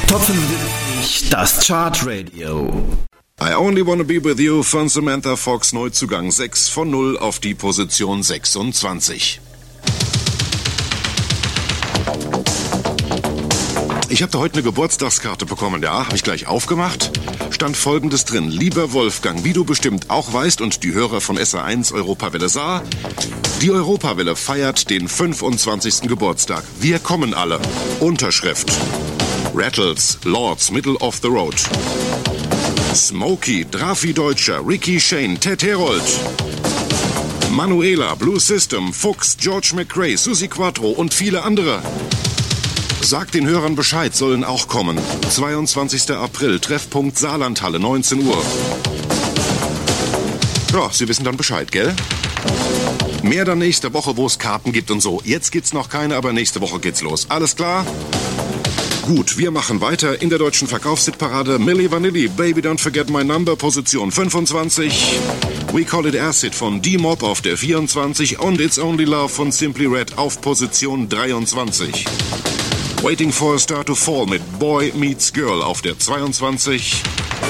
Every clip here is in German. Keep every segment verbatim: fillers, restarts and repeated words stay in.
Top fünfundsiebzig, das Chartradio. I Only Wanna Be With You von Samantha Fox, Neuzugang sechs von null auf die Position sechsundzwanzig. Ich habe da heute eine Geburtstagskarte bekommen, ja, habe ich gleich aufgemacht. Stand Folgendes drin: Lieber Wolfgang, wie du bestimmt auch weißt und die Hörer von S R eins Europawelle sah, die Europawelle feiert den fünfundzwanzigsten Geburtstag. Wir kommen alle. Unterschrift: Rattles, Lords, Middle of the Road. Smokey, Drafi Deutscher, Ricky Shane, Ted Herold, Manuela, Blue System, Fuchs, George McRae, Susi Quattro und viele andere. Sagt den Hörern Bescheid, sollen auch kommen. zweiundzwanzigster April, Treffpunkt Saarlandhalle, neunzehn Uhr. Ja, Sie wissen dann Bescheid, gell? Mehr dann nächste Woche, wo es Karten gibt und so. Jetzt gibt's noch keine, aber nächste Woche geht's los. Alles klar? Gut, wir machen weiter in der deutschen Verkaufshitparade. Milli Vanilli, Baby Don't Forget My Number, Position fünfundzwanzig. We Call It Acid von D-Mob auf der vierundzwanzig und It's Only Love von Simply Red auf Position dreiundzwanzig. Waiting for a Star to Fall mit Boy Meets Girl auf der zweiundzwanzig.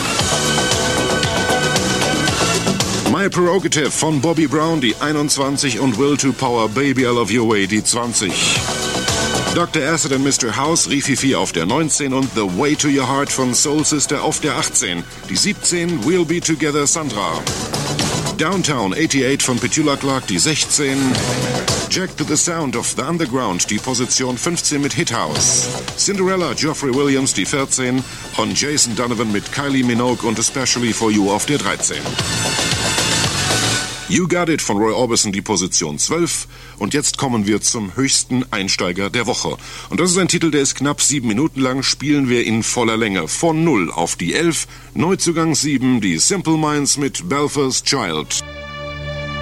My Prerogative von Bobby Brown, die einundzwanzig, und Will to Power, Baby I Love Your Way, die zwanzig. Doktor Acid and Mister House, Rififi auf der neunzehn und The Way to Your Heart von Soul Sister auf der achtzehn. Die siebzehn, We'll Be Together, Sandra. Downtown achtundachtzig von Petula Clark, die sechzehn. Jack to the Sound of the Underground, die Position fünfzehn mit Hit House. Cinderella, Geoffrey Williams, die vierzehn. Und Jason Donovan mit Kylie Minogue und Especially for You auf der dreizehn. You Got It von Roy Orbison, die Position zwölf. Und jetzt kommen wir zum höchsten Einsteiger der Woche. Und das ist ein Titel, der ist knapp sieben Minuten lang, spielen wir in voller Länge. Von null auf die elf, Neuzugang sieben, die Simple Minds mit Belfast Child.